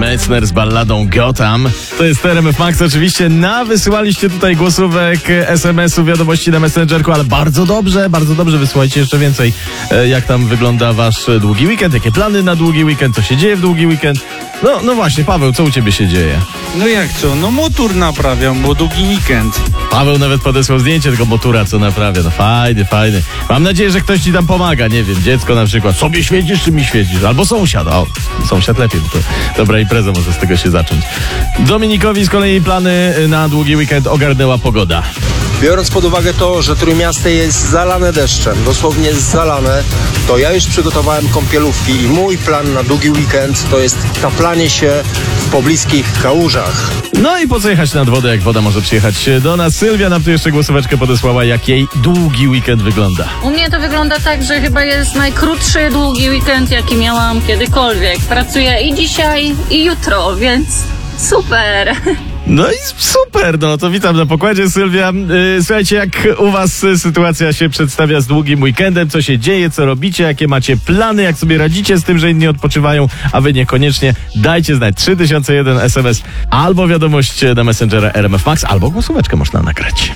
Metzner z balladą Gotham. To jest RMF Max. Oczywiście nawysyłaliście tutaj głosówek, SMS-ów, wiadomości na Messengerku, ale bardzo dobrze wysyłajcie jeszcze więcej. Jak tam wygląda wasz długi weekend? Jakie plany na długi weekend? Co się dzieje w długi weekend? No właśnie, Paweł, co u ciebie się dzieje? No jak co? No motor naprawiam, bo długi weekend. Paweł nawet podesłał zdjęcie tego motura, co naprawia. No fajny. Mam nadzieję, że ktoś ci tam pomaga. Nie wiem, dziecko na przykład. Sobie świecisz, czy mi świecisz? Albo sąsiad. O, sąsiad lepiej. To dobra impreza, może z tego się zacząć. Dominikowi z kolei plany na długi weekend ogarnęła pogoda. Biorąc pod uwagę to, że Trójmiasto jest zalane deszczem, dosłownie jest zalane, to ja już przygotowałem kąpielówki i mój plan na długi weekend to jest taplanie się w pobliskich kałużach. No i po co jechać nad wodę, jak woda może przyjechać do nas? Sylwia nam tu jeszcze głosóweczkę podesłała, jak jej długi weekend wygląda. U mnie to wygląda tak, że chyba jest najkrótszy długi weekend, jaki miałam kiedykolwiek. Pracuję i dzisiaj, i jutro, więc super. No i super, no to witam na pokładzie, Sylwia. Słuchajcie, jak u was sytuacja się przedstawia z długim weekendem, co się dzieje, co robicie, jakie macie plany, jak sobie radzicie z tym, że inni odpoczywają, a wy niekoniecznie, dajcie znać. 3001 SMS albo wiadomość na Messengera RMF Max, albo głosóweczkę można nagrać.